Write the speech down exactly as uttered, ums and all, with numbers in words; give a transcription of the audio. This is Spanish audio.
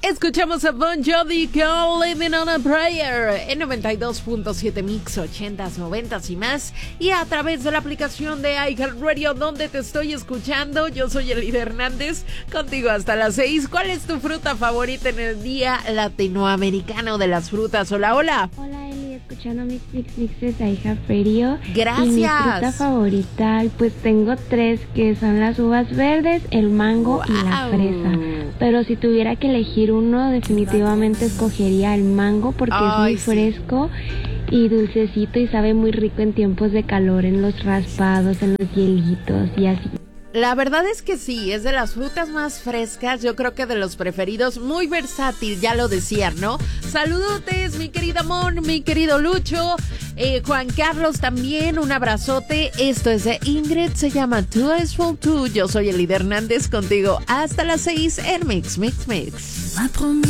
Escuchamos a Bon Jovi con Living on a Prayer en noventa y dos punto siete Mix, ochentas, noventas y más. Y a través de la aplicación de iHeartRadio, donde te estoy escuchando. Yo soy Elida Hernández, contigo hasta las seis. ¿Cuál es tu fruta favorita en el Día Latinoamericano de las Frutas? Hola, hola. Hola, Eli, escuchando Mix, Mix, Mixes a iHeartRadio. Gracias. Y mi fruta favorita, pues tengo tres, que son las uvas verdes, el mango wow. y la fresa. Pero si tuviera que elegir uno, definitivamente escogería el mango porque Ay, es muy sí. fresco y dulcecito y sabe muy rico en tiempos de calor, en los raspados, en los hielitos y así. La verdad es que sí, es de las frutas más frescas, yo creo que de los preferidos, muy versátil, ya lo decían, ¿no? Saludotes, mi querida Mon, mi querido Lucho, eh, Juan Carlos también, un abrazote. Esto es de Ingrid, se llama Two is for Two. Yo soy Elida Hernández, contigo hasta las seis en Mix, Mix, Mix.